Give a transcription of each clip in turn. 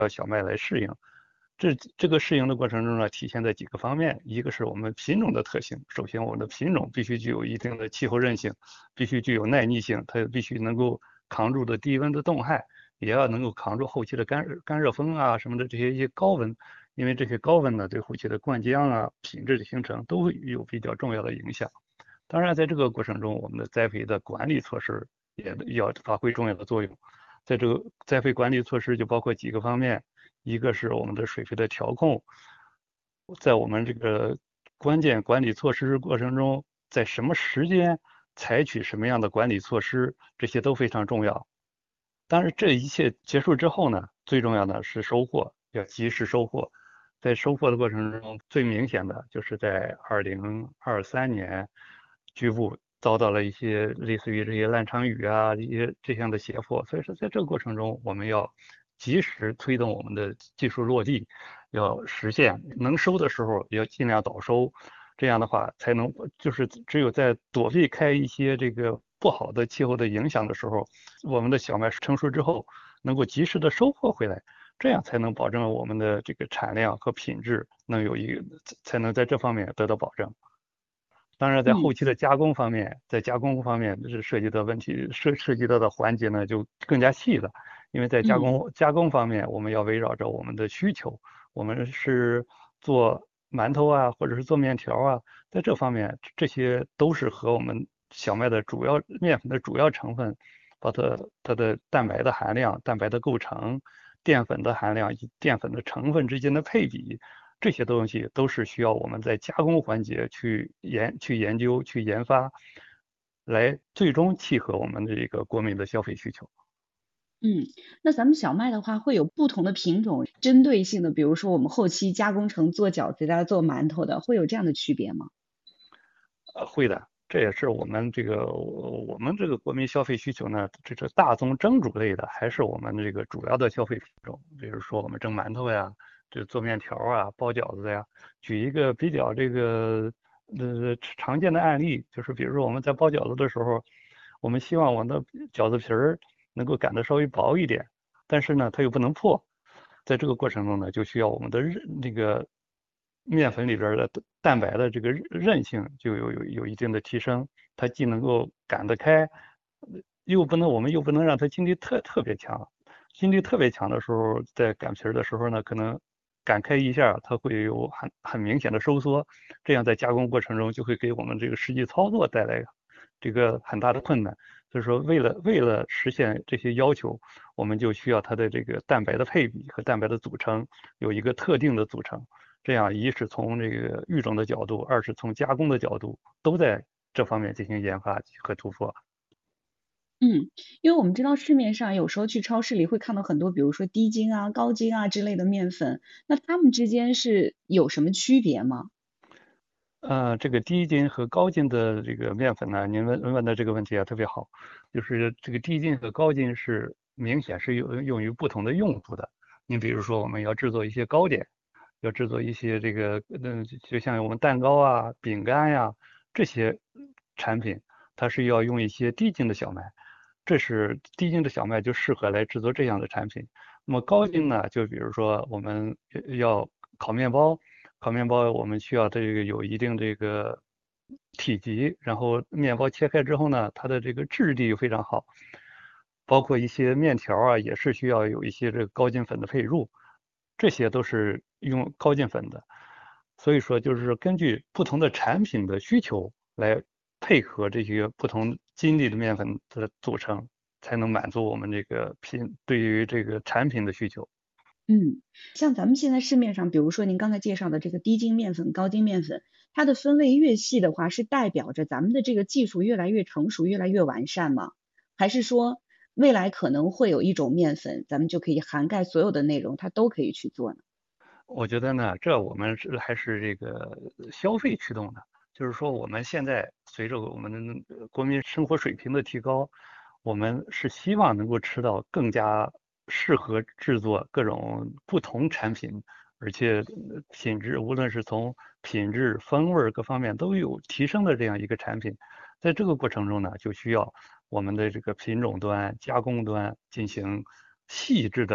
小麦来适应。这个适应的过程中呢，体现在几个方面，一个是我们品种的特性，首先我们的品种必须具有一定的气候韧性，必须具有耐逆性，它必须能够扛住的低温的冻害，也要能够扛住后期的干热风啊什么的这些一些高温，因为这些高温呢对后期的灌浆啊品质的形成都会有比较重要的影响。当然，在这个过程中，我们的栽培的管理措施也要发挥重要的作用。在这个栽培管理措施就包括几个方面，一个是我们的水培的调控，在我们这个关键管理措施过程中，在什么时间采取什么样的管理措施，这些都非常重要。当然，这一切结束之后呢，最重要的是收获，要及时收获。在收获的过程中，最明显的就是在2023年，局部遭到了一些类似于这些烂场雨啊，一些这样的邪祸。所以说，在这个过程中，我们要及时推动我们的技术落地，要实现能收的时候要尽量早收，这样的话才能就是只有在躲避开一些这个不好的气候的影响的时候，我们的小麦成熟之后能够及时的收获回来，这样才能保证我们的这个产量和品质能有一个才能在这方面得到保证。当然，在后嗯期的加工方面，在加工方面是涉及到问题，涉及到的环节呢就更加细了，因为在加嗯。 工加工方面，我们要围绕着我们的需求，我们是做馒头啊，或者是做面条啊，在这方面，这些都是和我们小麦的主要面粉的主要成分，包括它的蛋白的含量、蛋白的构成、淀粉的含量以及淀粉的成分之间的配比，这些东西都是需要我们在加工环节去研究、去研发，来最终契合我们的这个国民的消费需求。 嗯，那咱们小麦的话会有不同的品种，针对性的，比如说我们后期加工成做饺子的、做馒头的，会有这样的区别吗？ 会的，这也是我们这个国民消费需求呢，这个大宗蒸煮类的还是我们这个主要的消费品种，比如说我们蒸馒头呀，这做面条啊，包饺子呀。举一个比较这个常见的案例，就是比如说我们在包饺子的时候，我们希望我们的饺子皮儿能够擀得稍微薄一点，但是呢，它又不能破。在这个过程中呢，就需要我们的那个面粉里边的蛋白的这个韧性就有一定的提升，它既能够擀得开，我们又不能让它筋力特别强，筋力特别强的时候，在擀皮儿的时候呢，可能擀开一下，它会有很明显的收缩，这样在加工过程中就会给我们这个实际操作带来这个很大的困难。所以说，为了实现这些要求，我们就需要它的这个蛋白的配比和蛋白的组成有一个特定的组成。这样，一是从这个育种的角度，二是从加工的角度，都在这方面进行研发和突破。 嗯，因为我们知道市面上有时候去超市里会看到很多，比如说低筋啊、高筋啊之类的面粉，那它们之间是有什么区别吗？ 这个低筋和高筋的这个面粉呢，您问的这个问题啊特别好，就是这个低筋和高筋是明显是用于不同的用途的。你比如说，我们要制作一些糕点，要制作一些这个，就像我们蛋糕啊、饼干呀这些产品，它是要用一些低筋的小麦，这是低筋的小麦就适合来制作这样的产品。那么高筋呢，就比如说我们要烤面包。烤面包我们需要这个有一定这个体积，然后面包切开之后呢，它的这个质地又非常好，包括一些面条啊，也是需要有一些这个高筋粉的配入，这些都是用高筋粉的。所以说，就是根据不同的产品的需求来配合这些不同筋力的面粉的组成，才能满足我们这个对于这个产品的需求。 嗯，像咱们现在市面上，比如说您刚才介绍的这个低筋面粉、高筋面粉，它的分类越细的话，是代表着咱们的这个技术越来越成熟、越来越完善吗？还是说未来可能会有一种面粉，咱们就可以涵盖所有的内容，它都可以去做呢？ 我觉得呢，这我们还是这个消费驱动的，就是说我们现在随着我们的国民生活水平的提高，我们是希望能够吃到更加适合制作各种不同产品，而且品质无论是从品质、风味各方面都有提升的这样一个产品。在这个过程中呢，就需要我们的这个品种端、加工端进行细致的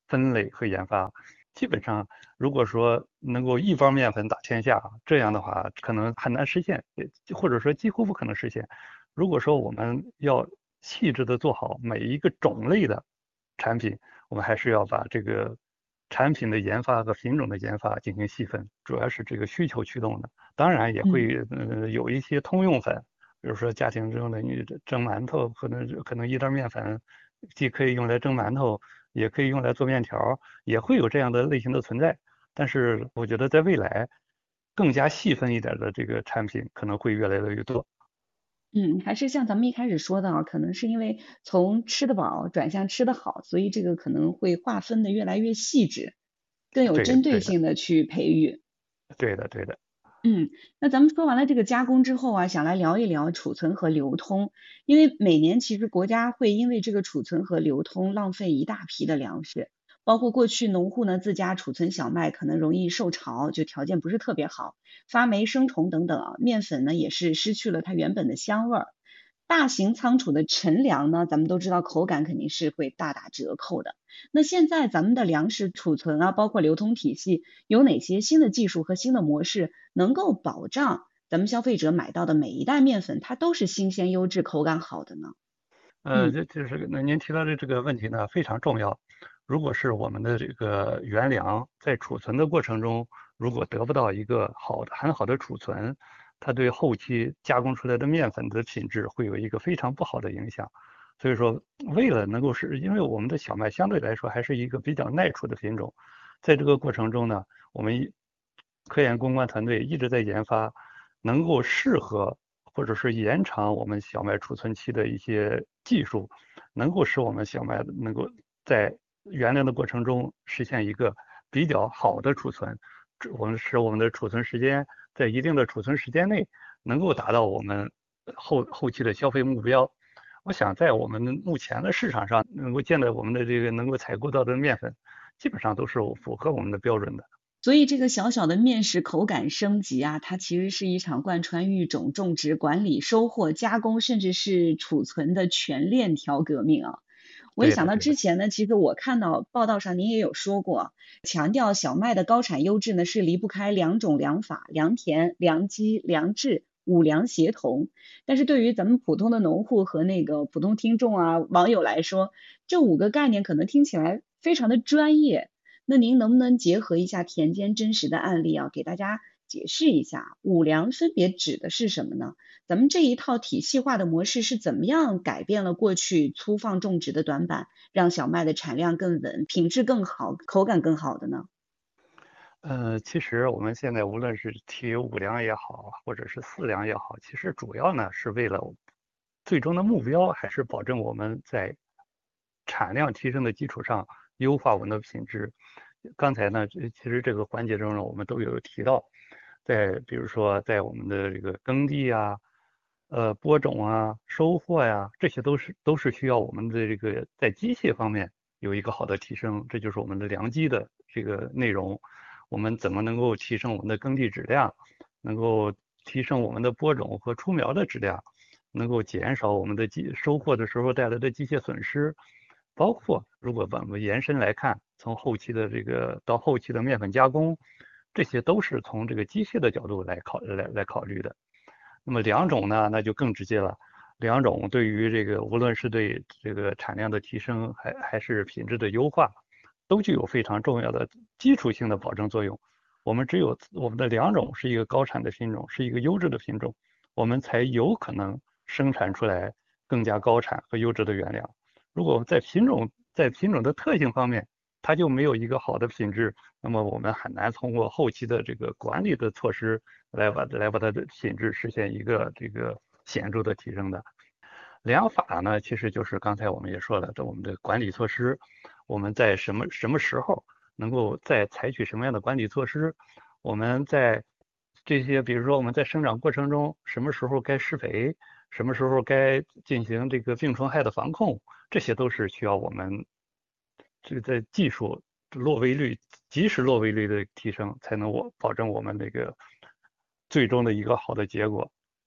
分类和研发。基本上，如果说能够一包面粉打天下，这样的话可能很难实现，或者说几乎不可能实现。如果说我们要细致的做好每一个种类的产品，我们还是要把这个产品的研发和品种的研发进行细分，主要是这个需求驱动的。当然也会有一些通用粉，比如说家庭中的你蒸馒头，可能一袋面粉既可以用来蒸馒头，也可以用来做面条，也会有这样的类型的存在。但是我觉得在未来，更加细分一点的这个产品可能会越来越多。 还是像咱们一开始说的啊，可能是因为从吃得饱转向吃得好，所以这个可能会划分的越来越细致，更有针对对对的， 性的去培育。 对的，对的。 嗯，那咱们说完了这个加工之后啊，想来聊一聊储存和流通，因为每年其实国家会因为这个储存和流通浪费一大批的粮食，包括过去农户呢自家储存小麦可能容易受潮，就条件不是特别好，发霉生虫等等啊，面粉呢也是失去了它原本的香味儿。大型仓储的陈粮呢，咱们都知道口感肯定是会大打折扣的。那现在咱们的粮食储存啊，包括流通体系，有哪些新的技术和新的模式能够保障咱们消费者买到的每一袋面粉，它都是新鲜、优质、口感好的呢？嗯就是那您提到的这个问题呢非常重要。如果是我们的这个原粮在储存的过程中，如果得不到一个很好的储存，它对后期加工出来的面粉的品质会有一个非常不好的影响。所以说，为了能够因为我们的小麦相对来说还是一个比较耐储的品种，在这个过程中呢，我们科研攻关团队一直在研发能够适合或者是延长我们小麦储存期的一些技术，能够使我们小麦能够在原料的过程中实现一个比较好的储存，使我们的储存时间在一定的储存时间内能够达到我们后期的消费目标。我想在我们目前的市场上能够见到我们的这个能够采购到的面粉，基本上都是符合我们的标准的。 所以这个小小的面食口感升级啊，它其实是一场贯穿育种、种植、管理、收获、加工，甚至是储存的全链条革命啊。我一想对的，对的。 到之前呢，其实我看到报道上您也有说过，强调小麦的高产优质呢是离不开两种粮法：良田、良机、良治。五粮协同，但是对于咱们普通的农户和那个普通听众啊、网友来说，这五个概念可能听起来非常的专业。那您能不能结合一下田间真实的案例啊，给大家解释一下五粮分别指的是什么呢？咱们这一套体系化的模式是怎么样改变了过去粗放种植的短板，让小麦的产量更稳、品质更好、口感更好的呢？ 其实我们现在无论是提五粮也好，或者是四粮也好，其实主要呢是为了最终的目标，还是保证我们在产量提升的基础上优化我们的品质。刚才呢，其实这个环节中呢，我们都有提到，比如说在我们的这个耕地啊、播种啊、收获呀，这些都是需要我们的这个在机械方面有一个好的提升，这就是我们的良机的这个内容。我们怎么能够提升我们的耕地质量，能够提升我们的播种和出苗的质量，能够减少我们的收获的时候带来的机械损失，包括如果把我们延伸来看，从后期的这个到后期的面粉加工，这些都是从这个机械的角度来考虑的。那么两种呢，那就更直接了。两种对于这个无论是对这个产量的提升，还是品质的优化，都具有非常重要的基础性的保证作用。我们只有我们的两种是一个高产的品种，是一个优质的品种，我们才有可能生产出来更加高产和优质的原料。如果在品种的特性方面，它就没有一个好的品质，那么我们很难通过后期的这个管理的措施来把它的品质实现一个这个显著的提升的。良法呢，其实就是刚才我们也说了，我们的管理措施，我们在什么时候能够再采取什么样的管理措施，我们在这些，比如说我们在生长过程中，什么时候该施肥，什么时候该进行这个病虫害的防控，这些都是需要我们这个在技术落位率、及时落位率的提升，才能保证我们这个最终的一个好的结果。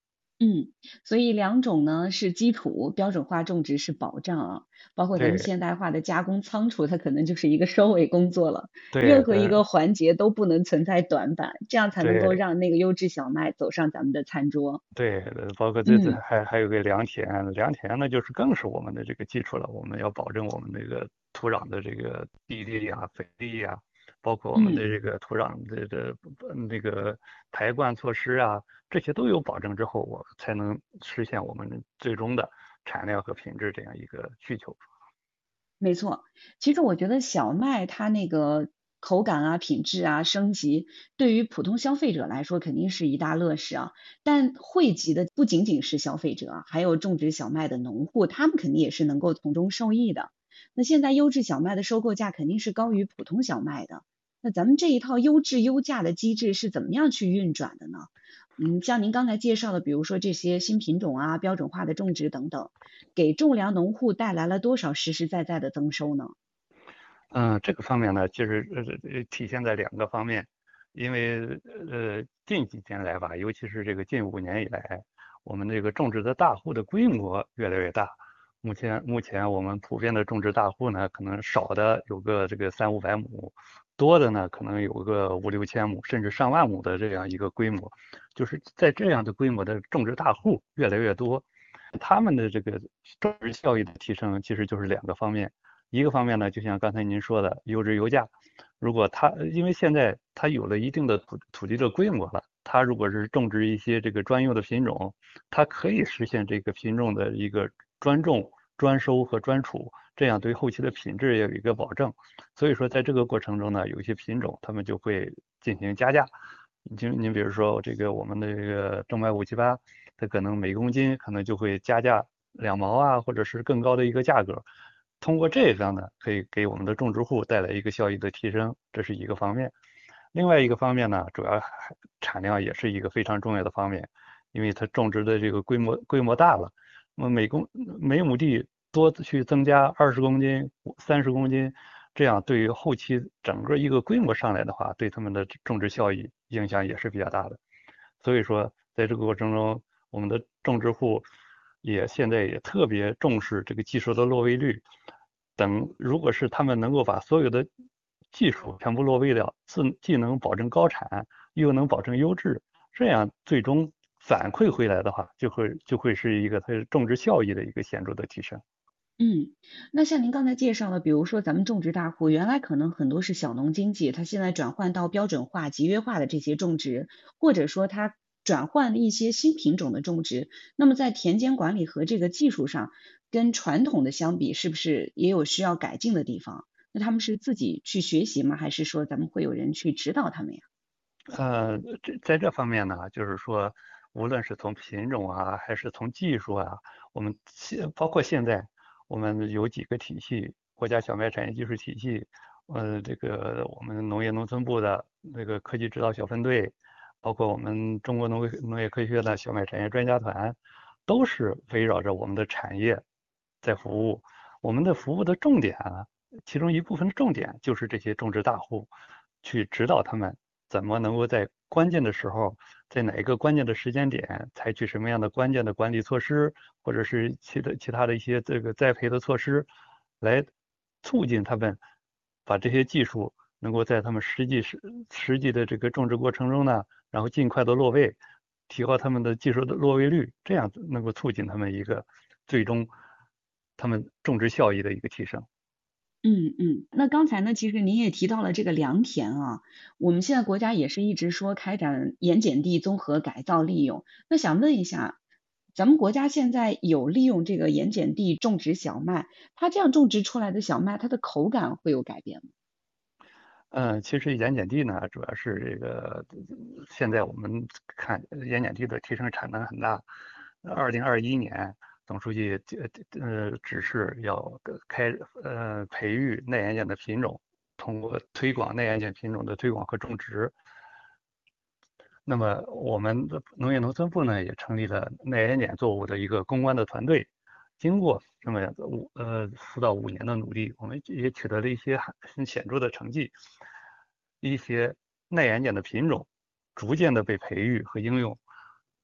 嗯，所以两种呢是基础，标准化种植是保障啊，包括咱们对现代化的加工仓储，它可能就是一个收尾工作了，任对对何一个环节都不能存在短板，这样才能够对让那个优质小麦走上咱们的餐桌。 对，包括这嗯还有个良田，良田呢就是更是我们的这个基础了。我们要保证我们这个土壤的这个地力啊、肥力啊，包括我们的嗯。 这个土壤的那个排灌措施啊，这些都有保证之后，我才能实现我们最终的产量和品质这样一个需求。 没错，其实我觉得小麦它那个口感啊、品质啊、升级，对于普通消费者来说肯定是一大乐事啊。但惠及的不仅仅是消费者啊，还有种植小麦的农户，他们肯定也是能够从中受益的。那现在优质小麦的收购价肯定是高于普通小麦的。那咱们这一套优质优价的机制是怎么样去运转的呢？像您刚才介绍的，比如说这些新品种啊、标准化的种植等等。给种粮农户带来了多少实实在在的增收呢？ 这个方面呢，其实体现在两个方面，因为近几年来吧，尤其是这个近5年以来，我们这个种植的大户的规模越来越大。目前我们普遍的种植大户呢，可能少的有个这个300-500亩，多的呢可能有个5-6千亩，甚至上万亩的这样一个规模。就是在这样的规模的种植大户越来越多，他们的这个种植效益的提升，其实就是两个方面。一个方面呢，就像刚才您说的，优质优价。如果因为现在它有了一定的土地的规模了，它如果是种植一些这个专用的品种，它可以实现这个品种的一个专种、专收和专储，这样对后期的品质也有一个保证。所以说，在这个过程中呢，有一些品种他们就会进行加价。您比如说这个我们的这个正麦578，它可能每公斤可能就会加价2毛啊，或者是更高的一个价格。通过这样呢，可以给我们的种植户带来一个效益的提升，这是一个方面。另外一个方面呢，主要产量也是一个非常重要的方面，因为它种植的这个规模大了，那么每亩地多去增加20公斤、30公斤，这样对于后期整个一个规模上来的话，对他们的种植效益影响也是比较大的。所以说，在这个过程中，我们的种植户现在也特别重视这个技术的落位率。等如果是他们能够把所有的技术全部落位掉，既能保证高产，又能保证优质，这样最终反馈回来的话，就会是一个它种植效益的一个显著的提升。 嗯，那像您刚才介绍的，比如说咱们种植大户，原来可能很多是小农经济，它现在转换到标准化、集约化的这些种植，或者说它转换了一些新品种的种植，那么在田间管理和这个技术上，跟传统的相比，是不是也有需要改进的地方？那他们是自己去学习吗？还是说咱们会有人去指导他们呀？ 在这方面呢，就是说，无论是从品种啊，还是从技术啊，我们包括现在我们有几个体系，国家小麦产业技术体系，这个我们农业农村部的那个科技指导小分队，包括我们中国农业科学院的小麦产业专家团，都是围绕着我们的产业在服务。我们的服务的重点啊，其中一部分的重点就是这些种植大户，去指导他们怎么能够在关键的时候，在哪一个关键的时间点，采取什么样的关键的管理措施，或者是其他的一些这个栽培的措施，来促进他们把这些技术能够在他们实际的这个种植过程中呢，然后尽快的落位，提高他们的技术的落位率，这样子能够促进他们一个最终他们种植效益的一个提升。 那刚才呢，其实您也提到了这个良田啊，我们现在国家也是一直说开展盐碱地综合改造利用。那想问一下，咱们国家现在有利用这个盐碱地种植小麦，它这样种植出来的小麦，它的口感会有改变吗？ 其实盐碱地呢，主要是这个现在我们看盐碱地的提升产能很大。2021年，总书记指示要培育耐盐碱的品种，通过推广耐盐碱品种的推广和种植。那么我们的农业农村部呢，也成立了耐盐碱作物的一个攻关的团队。经过这么4到5年的努力，我们也取得了一些很显著的成绩。一些耐盐碱的品种逐渐的被培育和应用，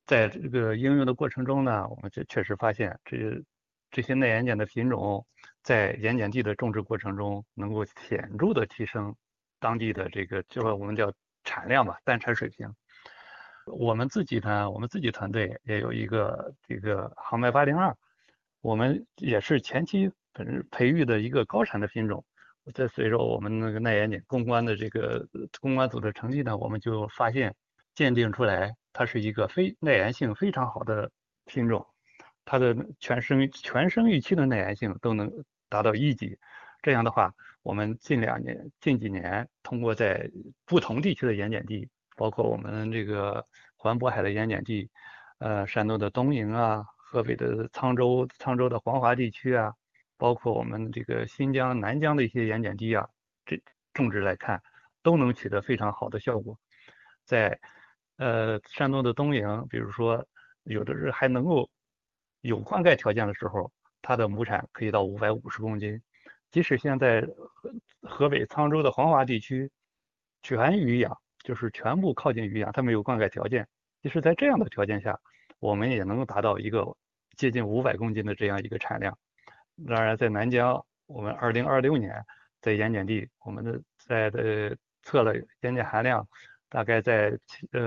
在这个应用的过程中呢，我们确实发现这些耐盐碱的品种在盐碱地的种植过程中，能够显著的提升当地的这个就是我们叫产量吧，单产水平。我们自己呢，我们自己团队也有一个这个航麦802，我们也是前期培育的一个高产的品种。在随着我们那个耐盐碱攻关的这个攻关组的成绩呢，我们就发现鉴定出来，它是一个耐盐性非常好的品种，它的全生育期的耐盐性都能达到1级。这样的话，我们近几年通过在不同地区的盐碱地，包括我们这个环渤海的盐碱地，山东的东营啊，河北的沧州的黄华地区啊，包括我们这个新疆、南疆的一些盐碱地啊，这种植来看，都能取得非常好的效果。在山东的东营，比如说有的是还能够有灌溉条件的时候，它的亩产可以到550公斤。即使现在河北沧州的黄华地区全余养，就是全部靠近余养，它没有灌溉条件。即使在这样的条件下，我们也能够达到一个接近500公斤的这样一个产量。当然，在南疆，我们2026年在盐碱地，我们测了盐碱含量，大概在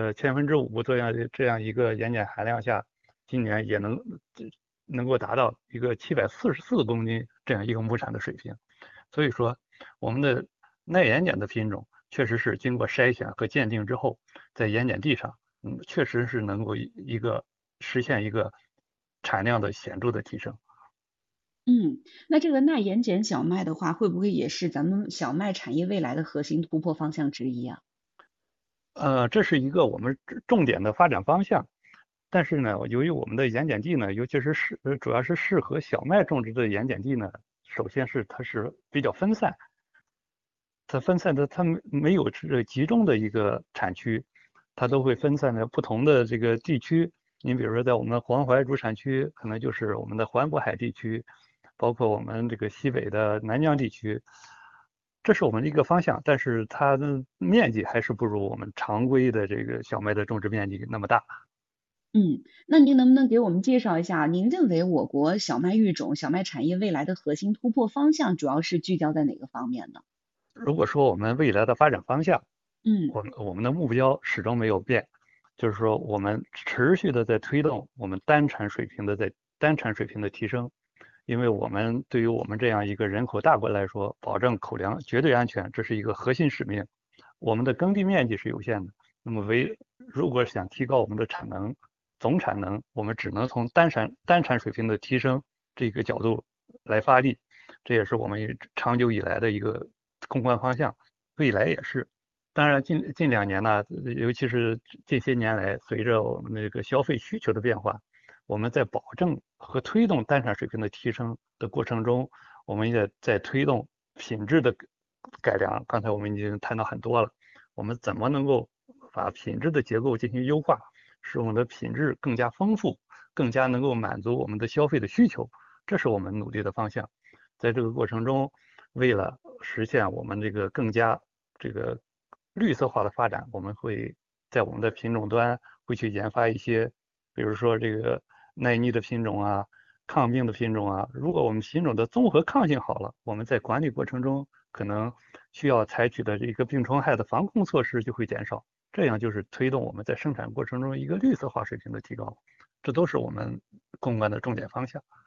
5%这样一个盐碱含量下，今年也能够达到一个744公斤这样一个亩产的水平。所以说，我们的耐盐碱的品种确实是经过筛选和鉴定之后，在盐碱地上，确实是能够实现一个产量的显著的提升。 那这个耐盐碱小麦的话，会不会也是咱们小麦产业未来的核心突破方向之一啊？ 这是一个我们重点的发展方向。但是呢，由于我们的盐碱地呢，尤其是主要是适合小麦种植的盐碱地呢，首先它是比较分散，它没有集中的一个产区，它都会分散在不同的这个地区。你比如说，在我们黄淮主产区，可能就是我们的环渤海地区，包括我们这个西北的南疆地区，这是我们的一个方向，但是它的面积还是不如我们常规的这个小麦的种植面积那么大。 那您能不能给我们介绍一下，您认为我国小麦育种、小麦产业未来的核心突破方向主要是聚焦在哪个方面呢？ 如果说我们未来的发展方向， 嗯我们的目标始终没有变，就是说我们持续的在推动我们单产水平的提升，因为对于我们这样一个人口大国来说，保证口粮绝对安全，这是一个核心使命。我们的耕地面积是有限的，那么如果想提高我们的总产能，我们只能从单产水平的提升这个角度来发力，这也是我们长久以来的一个攻关方向，未来也是。当然近2年呢，尤其是近些年来，随着我们那个消费需求的变化，我们在保证和推动单产水平的提升的过程中，我们也在推动品质的改良。刚才我们已经谈到很多了，我们怎么能够把品质的结构进行优化，使我们的品质更加丰富，更加能够满足我们的消费的需求，这是我们努力的方向。在这个过程中，为了实现我们这个更加这个绿色化的发展，我们会在我们的品种端会去研发一些，比如说这个耐逆的品种啊，抗病的品种啊。如果我们品种的综合抗性好了，我们在管理过程中可能需要采取的这个病虫害的防控措施就会减少，这样就是推动我们在生产过程中一个绿色化水平的提高，这都是我们攻关的重点方向。